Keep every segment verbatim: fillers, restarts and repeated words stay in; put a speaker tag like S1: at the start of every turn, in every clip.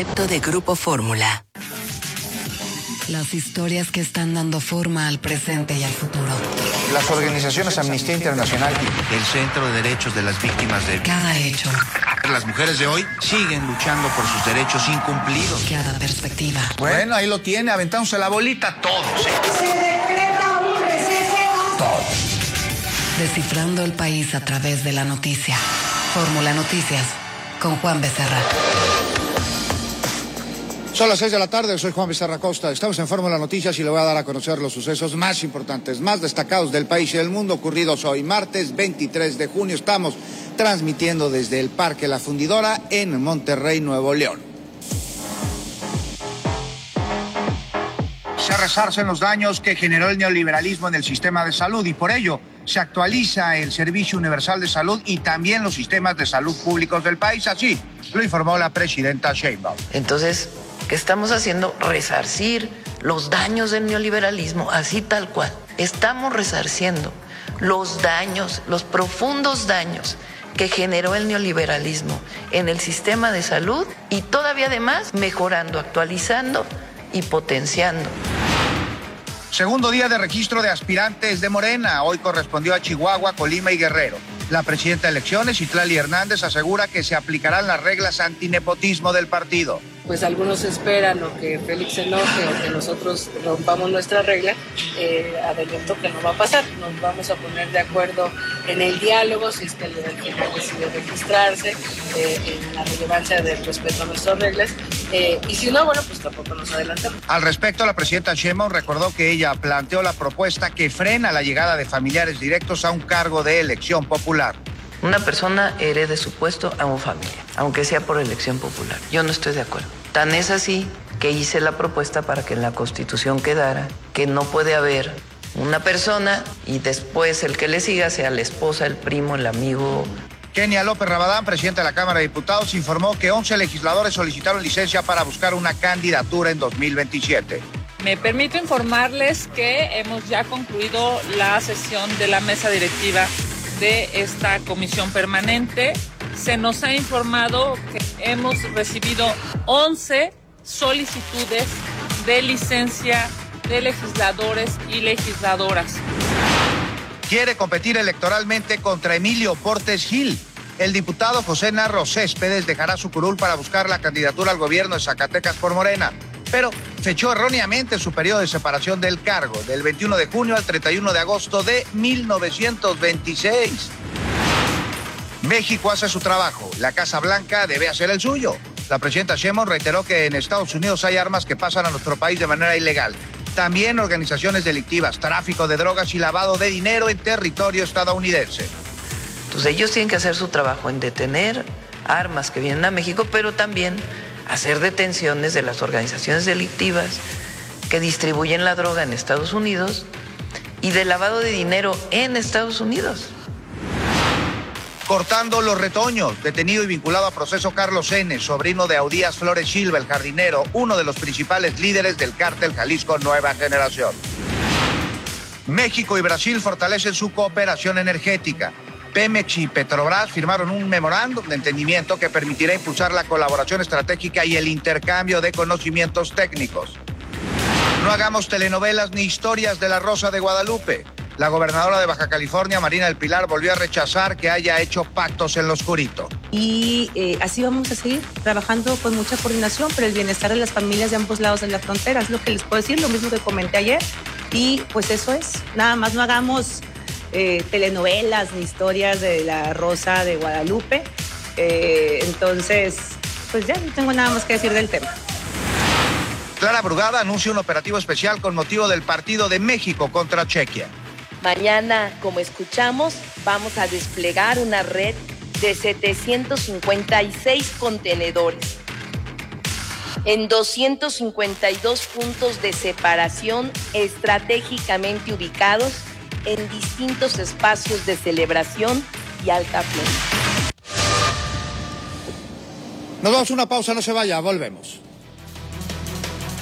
S1: concepto de Grupo Fórmula.
S2: Las historias que están dando forma al presente y al futuro.
S3: Las organizaciones Amnistía Internacional y
S4: el Centro de Derechos de las Víctimas de...
S2: Cada hecho.
S4: Las mujeres de hoy siguen luchando por sus derechos incumplidos.
S2: Cada perspectiva.
S3: Bueno, ahí lo tiene, aventándose la bolita todos.
S5: Se decreta un receso.
S3: Todos.
S2: Descifrando el país a través de la noticia. Fórmula Noticias, con Juan Becerra.
S6: Son las seis de la tarde, soy Juan Becerra Costa. Estamos en Fórmula Noticias y le voy a dar a conocer los sucesos más importantes, más destacados del país y del mundo ocurridos hoy, martes veintitrés de junio. Estamos transmitiendo desde el Parque La Fundidora en Monterrey, Nuevo León. Se resarcen los daños que generó el neoliberalismo en el sistema de salud y por ello se actualiza el Servicio Universal de Salud y también los sistemas de salud públicos del país. Así lo informó la presidenta Sheinbaum.
S7: Entonces, ¿qué estamos haciendo? Resarcir los daños del neoliberalismo, así tal cual. Estamos resarciendo los daños, los profundos daños que generó el neoliberalismo en el sistema de salud y todavía además mejorando, actualizando y potenciando.
S3: Segundo día de registro de aspirantes de Morena. Hoy correspondió a Chihuahua, Colima y Guerrero. La presidenta de elecciones, Citlali Hernández, asegura que se aplicarán las reglas antinepotismo del partido.
S8: Pues algunos esperan o que Félix se enoje o que nosotros rompamos nuestra regla, eh, adelanto que no va a pasar. Nos vamos a poner de acuerdo en el diálogo, si es que el al final decide registrarse, eh, en la relevancia del respeto a nuestras reglas, eh, y si no, bueno, pues tampoco nos adelantamos.
S3: Al respecto, la presidenta Sheinbaum recordó que ella planteó la propuesta que frena la llegada de familiares directos a un cargo de elección popular.
S7: Una persona herede su puesto a un familiar, aunque sea por elección popular. Yo no estoy de acuerdo. Tan es así que hice la propuesta para que en la Constitución quedara que no puede haber una persona y después el que le siga sea la esposa, el primo, el amigo.
S3: Kenia López Rabadán, presidenta de la Cámara de Diputados, informó que once legisladores solicitaron licencia para buscar una candidatura en dos mil veintisiete.
S9: Me permito informarles que hemos ya concluido la sesión de la mesa directiva de esta comisión permanente. Se nos ha informado que hemos recibido once solicitudes de licencia de legisladores y legisladoras.
S3: Quiere competir electoralmente contra Emilio Portes Gil. El diputado José Narro Céspedes dejará su curul para buscar la candidatura al gobierno de Zacatecas por Morena, pero fechó erróneamente su periodo de separación del cargo, del veintiuno de junio al treinta y uno de agosto de mil novecientos veintiséis. México hace su trabajo, la Casa Blanca debe hacer el suyo. La presidenta Sheinbaum reiteró que en Estados Unidos hay armas que pasan a nuestro país de manera ilegal. También organizaciones delictivas, tráfico de drogas y lavado de dinero en territorio estadounidense.
S7: Entonces ellos tienen que hacer su trabajo en detener armas que vienen a México, pero también hacer detenciones de las organizaciones delictivas que distribuyen la droga en Estados Unidos y de lavado de dinero en Estados Unidos.
S3: Cortando los retoños, detenido y vinculado a proceso Carlos N., sobrino de Audías Flores Silva, el jardinero, uno de los principales líderes del cártel Jalisco Nueva Generación. México y Brasil fortalecen su cooperación energética. Pemex y Petrobras firmaron un memorándum de entendimiento que permitirá impulsar la colaboración estratégica y el intercambio de conocimientos técnicos. No hagamos telenovelas ni historias de la Rosa de Guadalupe. La gobernadora de Baja California, Marina del Pilar, volvió a rechazar que haya hecho pactos en lo oscurito.
S10: Y eh, así vamos a seguir trabajando con mucha coordinación por el bienestar de las familias de ambos lados de la frontera. Es lo que les puedo decir, lo mismo que comenté ayer. Y pues eso es, nada más no hagamos eh, telenovelas ni historias de la Rosa de Guadalupe. Eh, entonces, pues ya no tengo nada más que decir del tema.
S3: Clara Brugada anuncia un operativo especial con motivo del partido de México contra Chequia.
S11: Mañana, como escuchamos, vamos a desplegar una red de setecientos cincuenta y seis contenedores en doscientos cincuenta y dos puntos de separación estratégicamente ubicados en distintos espacios de celebración y alcaflón.
S6: Nos damos una pausa, no se vaya, volvemos.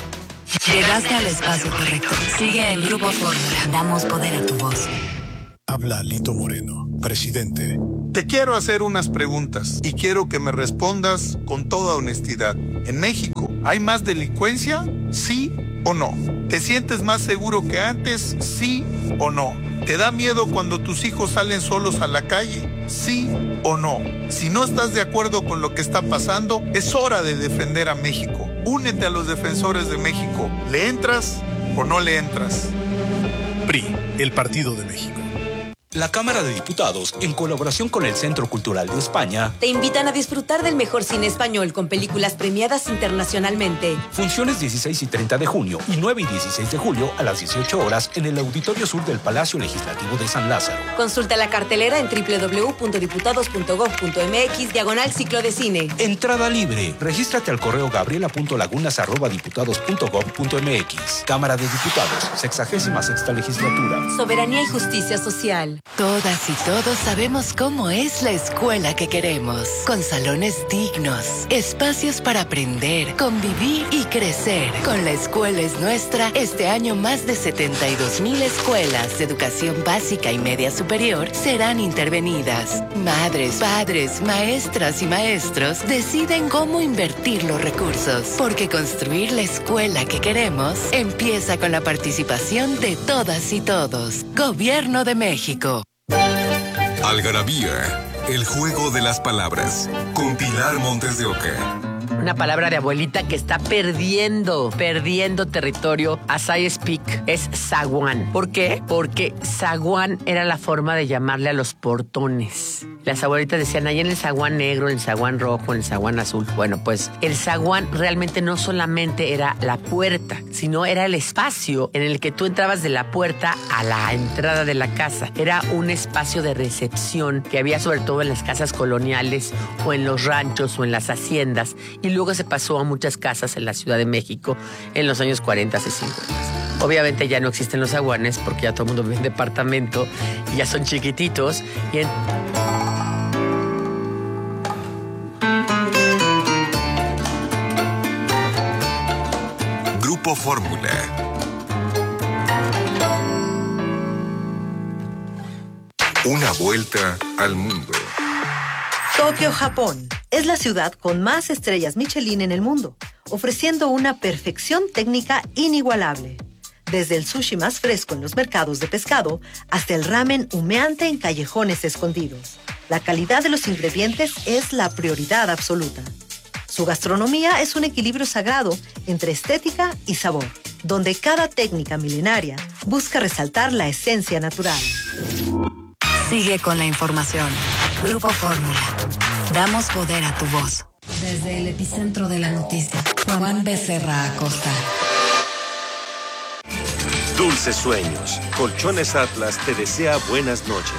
S2: Llegaste al espacio correcto. Sigue en Grupo Fórmula. Damos poder a tu voz.
S12: Habla Lito Moreno, presidente.
S13: Te quiero hacer unas preguntas y quiero que me respondas con toda honestidad. ¿En México hay más delincuencia? ¿Sí o no? ¿Te sientes más seguro que antes? ¿Sí o no? ¿Te da miedo cuando tus hijos salen solos a la calle? ¿Sí o no? Si no estás de acuerdo con lo que está pasando, es hora de defender a México. Únete a los defensores de México. ¿Le entras o no le entras?
S12: P R I, el Partido de México.
S14: La Cámara de Diputados, en colaboración con el Centro Cultural de España,
S15: te invitan a disfrutar del mejor cine español con películas premiadas internacionalmente.
S14: Funciones dieciséis y treinta de junio y nueve y dieciséis de julio a las dieciocho horas en el Auditorio Sur del Palacio Legislativo de San Lázaro.
S15: Consulta la cartelera en doble u doble u doble u punto diputados punto gob punto eme equis diagonal ciclo de cine.
S14: Entrada libre. Regístrate al correo gabriela punto lagunas arroba diputados punto gob punto eme equis. Cámara de Diputados, sexagésima sexta legislatura.
S15: Soberanía y justicia social.
S1: Todas y todos sabemos cómo es la escuela que queremos, con salones dignos, espacios para aprender, convivir y crecer. Con La Escuela es Nuestra, este año más de setenta y dos mil escuelas de educación básica y media superior serán intervenidas. Madres, padres, maestras y maestros deciden cómo invertir los recursos, porque construir la escuela que queremos empieza con la participación de todas y todos. Gobierno de México.
S16: Algarabía, el juego de las palabras, con Pilar Montes de Oca.
S17: Una palabra de abuelita que está perdiendo, perdiendo territorio as I speak, es zaguán. ¿Por qué? Porque zaguán era la forma de llamarle a los portones. Las abuelitas decían, ahí en el zaguán negro, en el zaguán rojo, en el zaguán azul. Bueno, pues el zaguán realmente no solamente era la puerta, sino era el espacio en el que tú entrabas de la puerta a la entrada de la casa. Era un espacio de recepción que había sobre todo en las casas coloniales o en los ranchos o en las haciendas. Y luego se pasó a muchas casas en la Ciudad de México en los años cuarenta y cincuenta. Obviamente ya no existen los zaguanes porque ya todo el mundo vive en departamento y ya son chiquititos. Y en...
S16: Grupo Fórmula. Una vuelta al mundo.
S18: Tokio, Japón, es la ciudad con más estrellas Michelin en el mundo, ofreciendo una perfección técnica inigualable. Desde el sushi más fresco en los mercados de pescado hasta el ramen humeante en callejones escondidos. La calidad de los ingredientes es la prioridad absoluta. Su gastronomía es un equilibrio sagrado entre estética y sabor, donde cada técnica milenaria busca resaltar la esencia natural.
S2: Sigue con la información. Grupo Fórmula. Damos poder a tu voz. Desde el epicentro de la noticia, Juan Becerra Acosta.
S19: Dulces sueños. Colchones Atlas te desea buenas noches.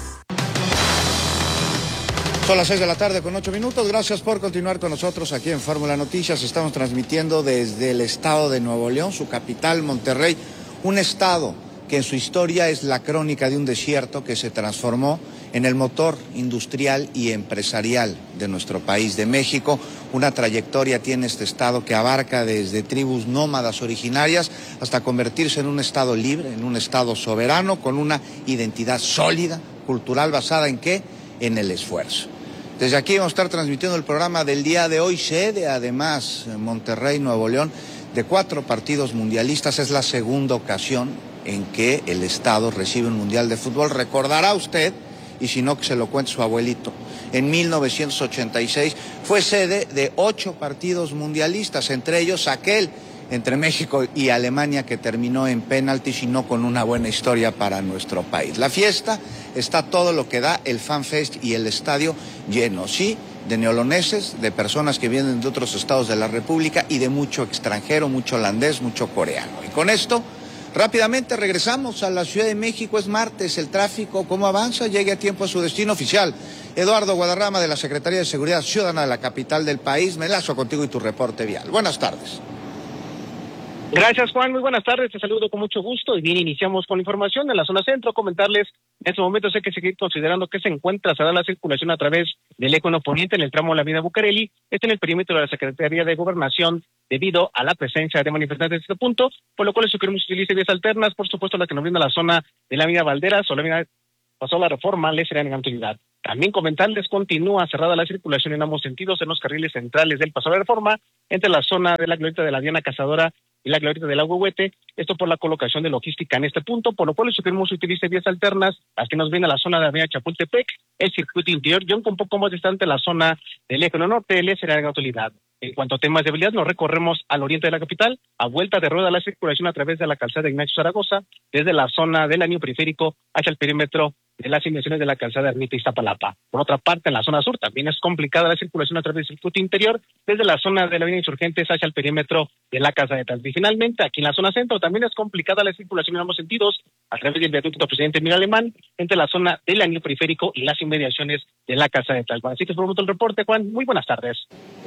S6: Son las seis de la tarde con ocho minutos. Gracias por continuar con nosotros aquí en Fórmula Noticias. Estamos transmitiendo desde el estado de Nuevo León, su capital, Monterrey. Un estado que en su historia es la crónica de un desierto que se transformó en el motor industrial y empresarial de nuestro país, de México. Una trayectoria tiene este estado que abarca desde tribus nómadas originarias hasta convertirse en un estado libre, en un estado soberano, con una identidad sólida, cultural, basada en ¿qué? En el esfuerzo. Desde aquí vamos a estar transmitiendo el programa del día de hoy, sede además en Monterrey, Nuevo León, de cuatro partidos mundialistas. Es la segunda ocasión en que el estado recibe un mundial de fútbol. Recordará usted, y si no que se lo cuente su abuelito, en mil novecientos ochenta y seis fue sede de ocho partidos mundialistas, entre ellos aquel entre México y Alemania que terminó en penaltis y no con una buena historia para nuestro país. La fiesta está todo lo que da, el FanFest y el estadio lleno, sí, de neoloneses, de personas que vienen de otros estados de la República y de mucho extranjero, mucho holandés, mucho coreano. Y con esto, rápidamente regresamos a la Ciudad de México. Es martes, el tráfico, ¿cómo avanza? Llegue a tiempo a su destino oficial. Eduardo Guadarrama, de la Secretaría de Seguridad Ciudadana de la capital del país. Me enlazo contigo y tu reporte vial. Buenas tardes.
S20: Gracias, Juan. Muy buenas tardes. Te saludo con mucho gusto. Y bien, iniciamos con la información en la zona centro. Comentarles, en este momento hay que seguir considerando que se encuentra cerrada la circulación a través del eje uno poniente en el tramo de la avenida Bucareli. Este en el perímetro de la Secretaría de Gobernación, debido a la presencia de manifestantes en este punto, por lo cual sugerimos que utilice vías alternas, por supuesto la que nos brinda la zona de la avenida Valderas o la avenida pasó la reforma le será en gratuidad. También comentarles, continúa cerrada la circulación en ambos sentidos en los carriles centrales del Paso de la Reforma, entre la zona de la glorieta de la Diana Cazadora y la glorieta del Agüehuete, esto por la colocación de logística en este punto, por lo cual les sugerimos que utilice vías alternas, las que nos vienen a la zona de Avenida Chapultepec, el circuito interior, y aunque un poco más distante la zona del Eje Norte, le será en gratuidad. En cuanto a temas de vialidad, nos recorremos al oriente de la capital, a vuelta de rueda la circulación a través de la calzada de Ignacio Zaragoza, desde la zona del anillo periférico hacia el perímetro de las inmediaciones de la calzada Ermita Iztapalapa. Por otra parte, en la zona sur también es complicada la circulación a través del circuito interior, desde la zona de la avenida Insurgentes hacia el perímetro de la Casa de Talpa. Y finalmente, aquí en la zona centro también es complicada la circulación en ambos sentidos, a través del viaducto Presidente Miguel Alemán, entre la zona del anillo periférico y las inmediaciones de la Casa de Talpa. Así que es por el momento el reporte, Juan. Muy buenas tardes.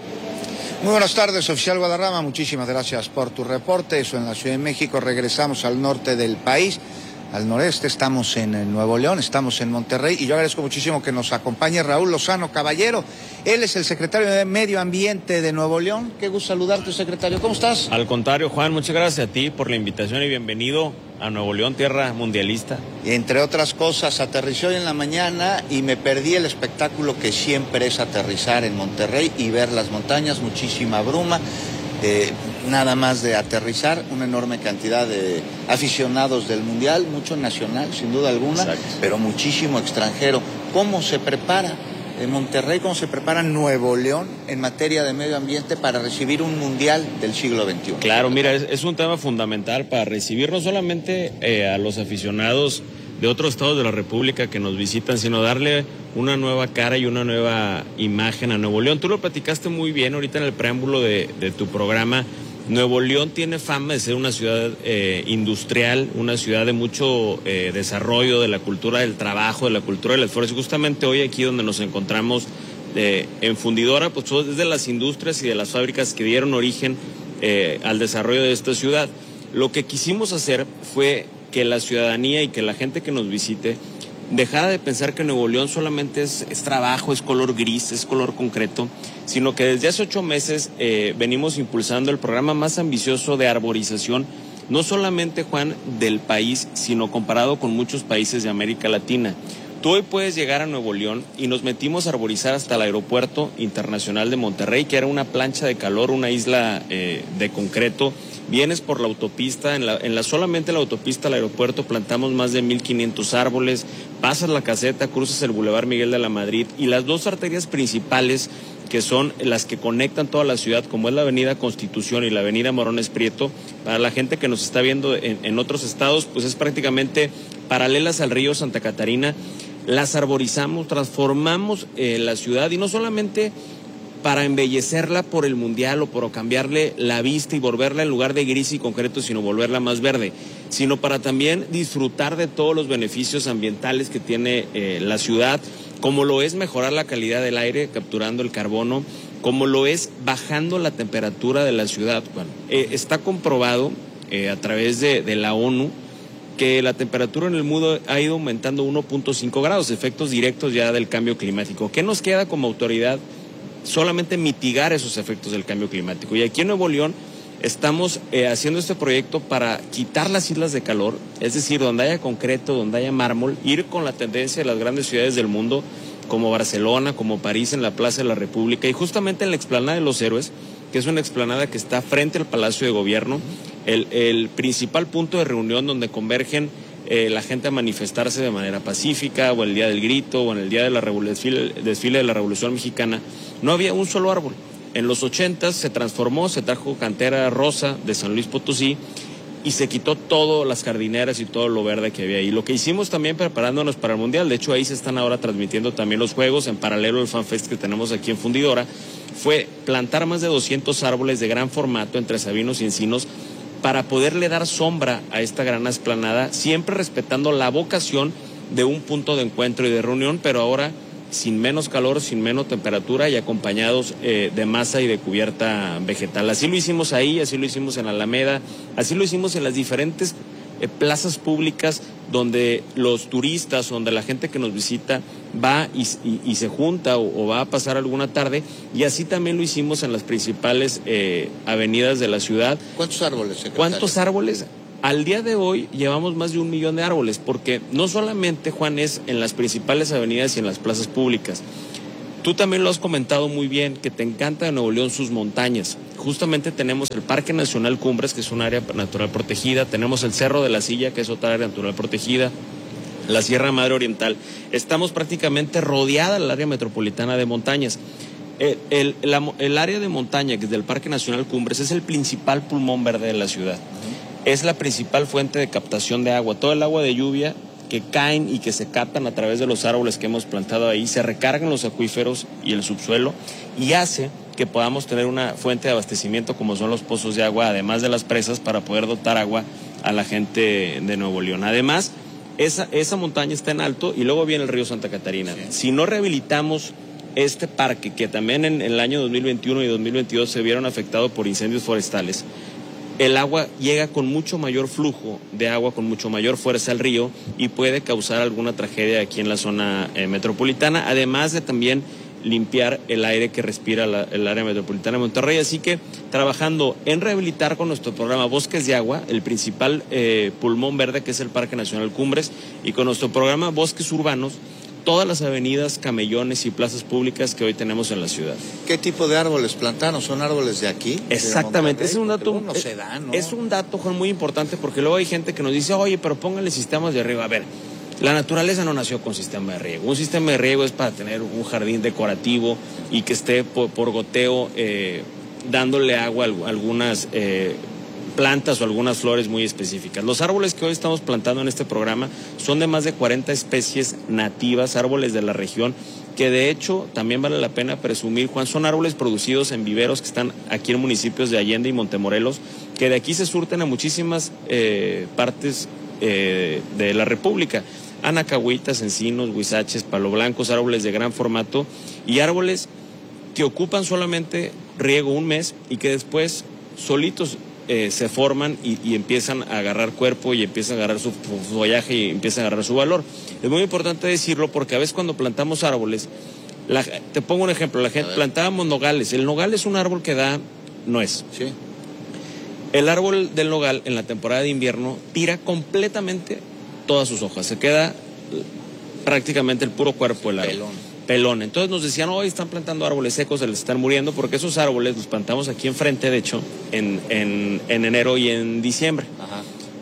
S6: Muy buenas tardes, oficial Guadarrama. Muchísimas gracias por tu reporte. Eso en la Ciudad de México. Regresamos al norte del país, al noreste. Estamos en Nuevo León, estamos en Monterrey. Y yo agradezco muchísimo que nos acompañe Raúl Lozano Caballero. Él es el secretario de Medio Ambiente de Nuevo León. Qué gusto saludarte, secretario. ¿Cómo estás?
S21: Al contrario, Juan, muchas gracias a ti por la invitación y bienvenido a Nuevo León, tierra mundialista.
S6: Y entre otras cosas, aterricé hoy en la mañana y me perdí el espectáculo que siempre es aterrizar en Monterrey y ver las montañas, muchísima bruma. Eh, nada más de aterrizar, una enorme cantidad de aficionados del Mundial, mucho nacional, sin duda alguna, exacto, pero muchísimo extranjero. ¿Cómo se prepara en Monterrey, cómo se prepara Nuevo León en materia de medio ambiente para recibir un Mundial del siglo veintiuno?
S21: Claro, mira, es, es un tema fundamental para recibir no solamente eh, a los aficionados de otros estados de la República que nos visitan, sino darle una nueva cara y una nueva imagen a Nuevo León. Tú lo platicaste muy bien ahorita en el preámbulo de, de tu programa. Nuevo León tiene fama de ser una ciudad eh, industrial, una ciudad de mucho eh, desarrollo, de la cultura del trabajo, de la cultura del esfuerzo. Y justamente hoy aquí donde nos encontramos eh, en Fundidora, pues es de las industrias y de las fábricas que dieron origen eh, al desarrollo de esta ciudad. Lo que quisimos hacer fue que la ciudadanía y que la gente que nos visite dejara de pensar que Nuevo León solamente es, es trabajo, es color gris, es color concreto, sino que desde hace ocho meses eh, venimos impulsando el programa más ambicioso de arborización, no solamente, Juan, del país, sino comparado con muchos países de América Latina. Tú hoy puedes llegar a Nuevo León y nos metimos a arborizar hasta el Aeropuerto Internacional de Monterrey, que era una plancha de calor, una isla eh, de concreto. Vienes por la autopista, en la, en la solamente en la autopista al aeropuerto plantamos más de mil quinientos árboles, pasas la caseta, cruzas el Boulevard Miguel de la Madrid y las dos arterias principales que son las que conectan toda la ciudad, como es la avenida Constitución y la avenida Morones Prieto, para la gente que nos está viendo en, en otros estados, pues es prácticamente paralelas al río Santa Catarina. Las arborizamos, transformamos eh, la ciudad y no solamente para embellecerla por el Mundial o por cambiarle la vista y volverla en lugar de gris y concreto, sino volverla más verde, sino para también disfrutar de todos los beneficios ambientales que tiene eh, la ciudad, como lo es mejorar la calidad del aire, capturando el carbono, como lo es bajando la temperatura de la ciudad. Bueno, eh, está comprobado eh, a través de, de la ONU que la temperatura en el mundo ha ido aumentando uno punto cinco grados, efectos directos ya del cambio climático. ¿Qué nos queda como autoridad? Solamente mitigar esos efectos del cambio climático. Y aquí en Nuevo León estamos eh, haciendo este proyecto para quitar las islas de calor, es decir, donde haya concreto, donde haya mármol, ir con la tendencia de las grandes ciudades del mundo, como Barcelona, como París, en la Plaza de la República, y justamente en la Explanada de los Héroes, que es una explanada que está frente al Palacio de Gobierno, el, el principal punto de reunión donde convergen Eh, la gente a manifestarse de manera pacífica, o el día del grito, o en el día del desfile, desfile de la Revolución Mexicana, no había un solo árbol. En los ochentas se transformó, se trajo cantera rosa de San Luis Potosí y se quitó todo, las jardineras y todo lo verde que había ahí. Lo que hicimos también preparándonos para el Mundial, de hecho ahí se están ahora transmitiendo también los juegos, en paralelo al FanFest que tenemos aquí en Fundidora, fue plantar más de doscientos árboles de gran formato entre sabinos y encinos, para poderle dar sombra a esta gran explanada, siempre respetando la vocación de un punto de encuentro y de reunión, pero ahora sin menos calor, sin menos temperatura y acompañados eh, de masa y de cubierta vegetal. Así lo hicimos ahí, así lo hicimos en Alameda, así lo hicimos en las diferentes eh, plazas públicas donde los turistas, donde la gente que nos visita va y, y, y se junta o, o va a pasar alguna tarde, y así también lo hicimos en las principales eh, avenidas de la ciudad.
S6: ¿Cuántos árboles, secretario?
S21: ¿Cuántos árboles? Al día de hoy llevamos más de un millón de árboles, porque no solamente, Juan, es en las principales avenidas y en las plazas públicas. Tú también lo has comentado muy bien, que te encanta de Nuevo León sus montañas. Justamente tenemos el Parque Nacional Cumbres, que es un área natural protegida, tenemos el Cerro de la Silla, que es otra área natural protegida, la Sierra Madre Oriental. Estamos prácticamente rodeada el área metropolitana de montañas. El, el, la, el área de montaña, que es del Parque Nacional Cumbres, es el principal pulmón verde de la ciudad. Es la principal fuente de captación de agua. Todo el agua de lluvia que caen y que se captan a través de los árboles que hemos plantado ahí, se recargan los acuíferos y el subsuelo y hace que podamos tener una fuente de abastecimiento como son los pozos de agua, además de las presas, para poder dotar agua a la gente de Nuevo León. Además, esa, esa montaña está en alto y luego viene el río Santa Catarina. Sí. Si no rehabilitamos este parque, que también en el año dos mil veintiuno y dos mil veintidós se vieron afectados por incendios forestales, el agua llega con mucho mayor flujo de agua, con mucho mayor fuerza al río y puede causar alguna tragedia aquí en la zona eh, metropolitana, además de también limpiar el aire que respira la, el área metropolitana de Monterrey. Así que trabajando en rehabilitar con nuestro programa Bosques de Agua, el principal eh, pulmón verde que es el Parque Nacional Cumbres, y con nuestro programa Bosques Urbanos, todas las avenidas, camellones y plazas públicas que hoy tenemos en la ciudad.
S6: ¿Qué tipo de árboles plantaron? ¿Son árboles de aquí?
S21: Exactamente,
S6: de
S21: es un dato
S6: no se da, ¿no?
S21: Es un dato, Juan, muy importante, porque luego hay gente que nos dice, oye, pero póngale sistemas de riego. A ver, la naturaleza no nació con sistema de riego. Un sistema de riego es para tener un jardín decorativo y que esté por, por goteo eh, dándole agua a algunas eh, plantas o algunas flores muy específicas. Los árboles que hoy estamos plantando en este programa son de más de cuarenta especies nativas, árboles de la región, que de hecho también vale la pena presumir, Juan, son árboles producidos en viveros que están aquí en municipios de Allende y Montemorelos, que de aquí se surten a muchísimas eh, partes eh, de la República. Anacahuitas, encinos, huizaches, palo blancos, árboles de gran formato y árboles que ocupan solamente riego un mes y que después solitos Eh, se forman y, y empiezan a agarrar cuerpo y empiezan a agarrar su follaje y empiezan a agarrar su valor. Es muy importante decirlo porque a veces cuando plantamos árboles, la, te pongo un ejemplo, la gente plantábamos nogales. El nogal es un árbol que da nuez.
S6: Sí.
S21: El árbol del nogal en la temporada de invierno tira completamente todas sus hojas, se queda prácticamente el puro cuerpo del árbol. Pelón. Pelón. Entonces nos decían, hoy están plantando árboles secos, se les están muriendo, porque esos árboles los plantamos aquí enfrente, de hecho, en, en, en enero y en diciembre. Ajá.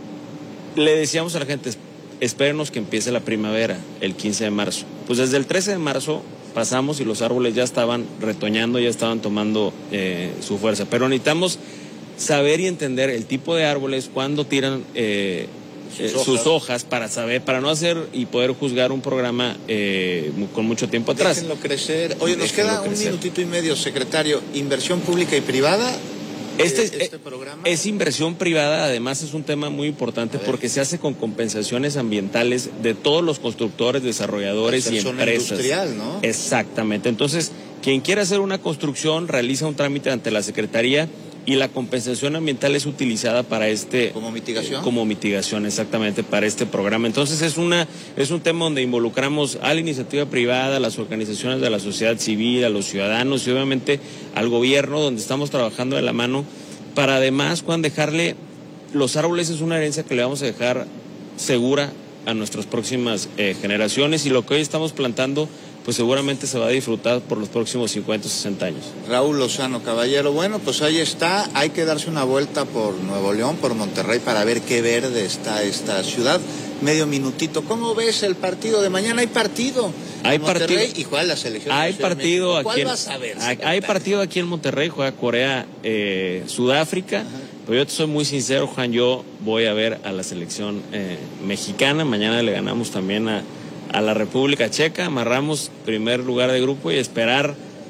S21: Le decíamos a la gente, espérenos que empiece la primavera, el quince de marzo. Pues desde el trece de marzo pasamos y los árboles ya estaban retoñando, ya estaban tomando eh, su fuerza. Pero necesitamos saber y entender el tipo de árboles, cuándo tiran eh, Sus, eh, hojas. sus hojas para saber, para no hacer y poder juzgar un programa eh, con mucho tiempo atrás.
S6: Déjenlo crecer. Oye, nos
S21: Déjenlo
S6: queda un
S21: crecer.
S6: minutito y medio, secretario. ¿Inversión pública y privada?
S21: Este,
S6: este
S21: eh,
S6: programa
S21: es inversión privada, además es un tema muy importante porque se hace con compensaciones ambientales de todos los constructores, desarrolladores y
S6: zona
S21: empresas.
S6: industrial, ¿no?
S21: Exactamente. Entonces, quien quiera hacer una construcción realiza un trámite ante la Secretaría y la compensación ambiental es utilizada para este...
S6: ¿Como mitigación?
S21: Eh, como mitigación, exactamente, para este programa. Entonces es una es un tema donde involucramos a la iniciativa privada, a las organizaciones de la sociedad civil, a los ciudadanos y obviamente al gobierno, donde estamos trabajando de la mano para además, Juan, dejarle... Los árboles es una herencia que le vamos a dejar segura a nuestras próximas eh, generaciones y lo que hoy estamos plantando pues seguramente se va a disfrutar por los próximos cincuenta o sesenta años.
S6: Raúl Lozano Caballero, bueno, pues ahí está, hay que darse una vuelta por Nuevo León, por Monterrey, para ver qué verde está esta ciudad. Medio minutito, ¿cómo ves el partido de mañana? ¿Hay partido?
S21: Hay partido.
S6: Y juega la selección.
S21: Hay partido aquí.
S6: ¿Cuál vas a ver?
S21: Hay, hay partido aquí en Monterrey, juega Corea, eh, Sudáfrica. Ajá. Pero yo te soy muy sincero, Juan, yo voy a ver a la selección eh, mexicana. Mañana le ganamos también a a la República Checa, amarramos primer lugar de grupo y esperar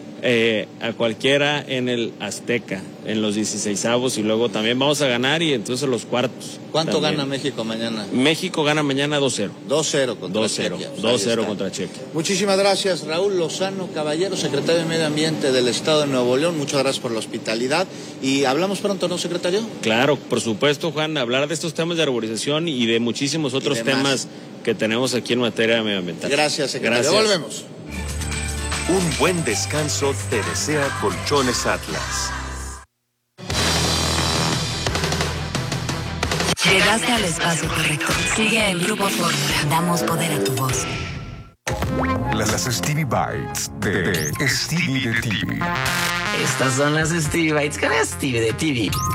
S21: eh, a cualquiera en el Azteca, en los dieciseisavos y luego también vamos a ganar y entonces los cuartos.
S6: ¿Cuánto
S21: también.
S6: gana México mañana?
S21: México gana mañana dos cero.
S6: dos cero contra
S21: dos cero.
S6: Chequia.
S21: dos cero contra Chequia.
S6: Muchísimas gracias, Raúl Lozano Caballero, secretario de Medio Ambiente del Estado de Nuevo León. Muchas gracias por la hospitalidad. Y hablamos pronto, ¿no, secretario?
S21: Claro, por supuesto, Juan, hablar de estos temas de arborización y de muchísimos otros temas que tenemos aquí en materia medioambiental.
S6: Gracias, secretario.
S21: Gracias.
S6: Volvemos.
S19: Un buen descanso te desea Colchones Atlas.
S2: Llegaste al espacio correcto. Sigue el Grupo Fórmula. Damos poder a tu voz.
S16: Las Stevie Bites de Stevie de T V.
S17: Estas son las Stevie Bites con Stevie de T V.